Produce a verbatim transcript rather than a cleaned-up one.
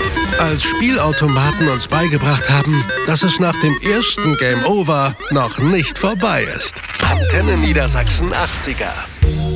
Als Spielautomaten uns beigebracht haben, dass es nach dem ersten Game Over noch nicht vorbei ist. Antenne Niedersachsen achtziger.